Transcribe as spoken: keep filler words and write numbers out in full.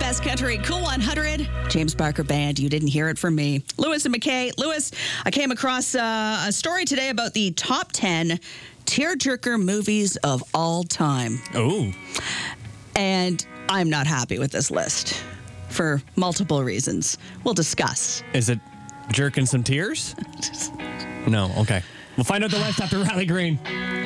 West Country Cool one hundred. James Barker Band. You didn't hear it from me. Lewis and McKay. Lewis, I came across uh, a story today about the top ten tearjerker movies of all time. Oh. And I'm not happy with this list for multiple reasons. We'll discuss. Is it jerking some tears? No. Okay. We'll find out the rest after Riley Green.